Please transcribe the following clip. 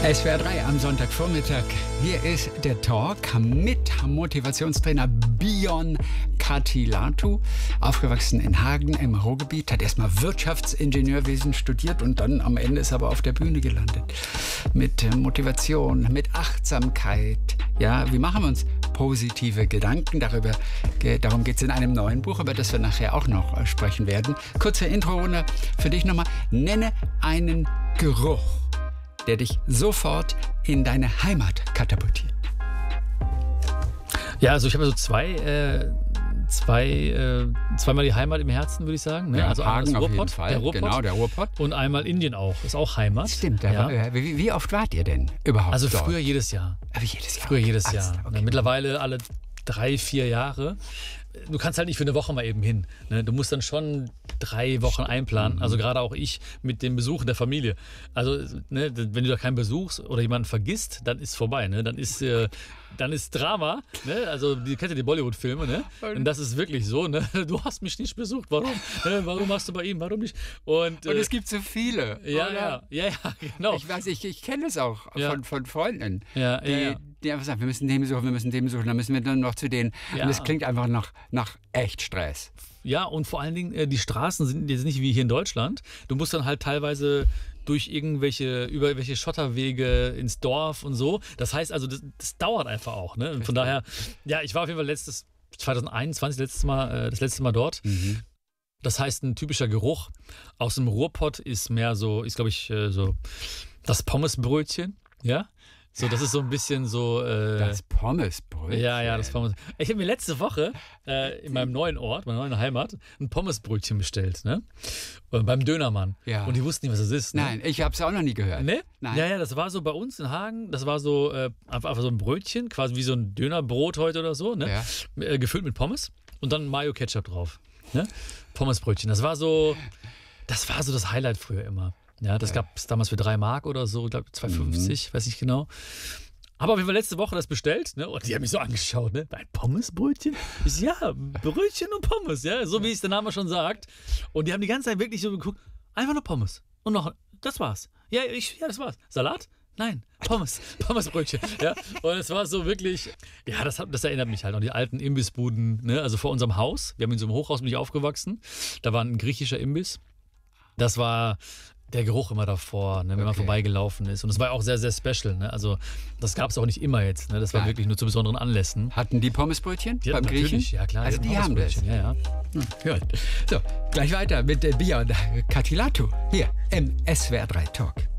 SWR 3 am Sonntagvormittag. Hier ist der Talk mit Motivationstrainer Bion Katilatu. Aufgewachsen in Hagen im Ruhrgebiet, hat erstmal Wirtschaftsingenieurwesen studiert und dann am Ende ist aber auf der Bühne gelandet. Mit Motivation, mit Achtsamkeit. Ja, wie machen wir uns positive Gedanken? Darum geht es in einem neuen Buch, über das wir nachher auch noch sprechen werden. Kurze Intro-Runde für dich nochmal. Nenne einen Geruch, der dich sofort in deine Heimat katapultiert. Ja, also ich habe so zweimal die Heimat im Herzen, würde ich sagen. Ne? Ja, also Hagen einmal auf jeden Fall. der Ruhrpott, genau, der Ruhrpott. Und einmal Indien auch, ist auch Heimat. Stimmt, ja. Wie oft wart ihr denn überhaupt Also dort? früher jedes Jahr. Jedes Jahr? Früher jedes Jahr. Okay. Mittlerweile alle 3-4 Jahre. Du kannst halt nicht für eine Woche mal eben hin. Ne? Du musst dann schon 3 Wochen einplanen. Also gerade auch ich mit dem Besuchen der Familie. Also ne, wenn du da keinen besuchst oder jemanden vergisst, dann ist vorbei. Ne? Dann ist Drama. Ne? Also du kennst ja die Bollywood-Filme. Ne? Und das ist wirklich so. Ne? Du hast mich nicht besucht. Warum? Warum machst du bei ihm? Warum nicht? Und es gibt so viele. Ja, genau. Ich weiß, ich kenne es auch von Freunden, die einfach sagen, wir müssen den besuchen, dann müssen wir dann noch zu denen. Ja. Und es klingt einfach nach echt Stress. Ja, und vor allen Dingen, die Straßen sind jetzt nicht wie hier in Deutschland. Du musst dann halt teilweise über welche Schotterwege ins Dorf und so. Das heißt also, das dauert einfach auch. Ne? Und von daher, ja, ich war auf jeden Fall 2021 das letzte Mal dort. Mhm. Das heißt, ein typischer Geruch aus dem Ruhrpott ist glaube ich, so das Pommesbrötchen, ja. So, das ist so ein bisschen so. Das Pommesbrötchen. Ja, das Pommes. Ich habe mir letzte Woche in meinem neuen Ort, meiner neuen Heimat, ein Pommesbrötchen bestellt, ne? Beim Dönermann. Ja. Und die wussten nicht, was das ist. Ne? Nein, ich habe es auch noch nie gehört. Ne? Nein. Ja, das war so bei uns in Hagen, das war so einfach so ein Brötchen, quasi wie so ein Dönerbrot heute oder so, ne? Ja. Gefüllt mit Pommes und dann Mayo-Ketchup drauf. Ne? Pommesbrötchen. Das war so das Highlight früher immer. Ja, das gab es damals für 3 Mark oder so, ich glaube 2,50, weiß nicht genau. Aber auf jeden Fall letzte Woche das bestellt, ne? Und die haben mich so angeschaut, ne? Ein Pommesbrötchen? Ich so, ja, Brötchen und Pommes, ja, so wie es der Name schon sagt. Und die haben die ganze Zeit wirklich so geguckt, einfach nur Pommes. Und noch, das war's. Ja, das war's. Salat? Nein, Pommesbrötchen. Ja? Und es war so wirklich, ja, das erinnert mich halt an die alten Imbissbuden, ne? Also vor unserem Haus, wir haben in so einem Hochhaus bin ich aufgewachsen, da war ein griechischer Imbiss. Das war der Geruch immer davor, ne, wenn man vorbeigelaufen ist. Und es war auch sehr, sehr special. Ne? Also das gab es auch nicht immer jetzt. Ne? Das war wirklich nur zu besonderen Anlässen. Hatten die Pommesbrötchen beim Griechen? Ja, klar. Also die haben das. Ja. Gut. So, gleich weiter mit Bion Katilatu hier im SWR 3 Talk.